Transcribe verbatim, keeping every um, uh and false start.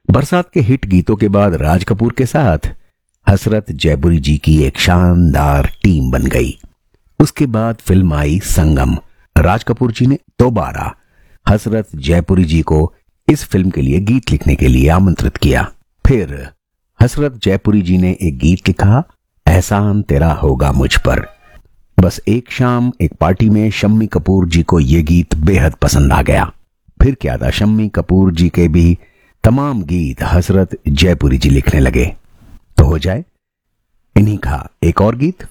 बरसात के हिट गीतों के बाद राज कपूर के साथ हसरत जयपुरी जी की एक शानदार टीम बन गई। उसके बाद फिल्म आई संगम। राज कपूर जी ने दोबारा हसरत जयपुरी जी को इस फिल्म के लिए गीत लिखने के लिए आमंत्रित किया। फिर हसरत जयपुरी जी ने एक गीत लिखा, एहसान तेरा होगा मुझ पर। बस एक शाम एक पार्टी में शम्मी कपूर जी को यह गीत बेहद पसंद आ गया। फिर क्या था, शम्मी कपूर जी के भी तमाम गीत हसरत जयपुरी जी लिखने लगे। तो हो जाए इन्हीं का एक और गीत।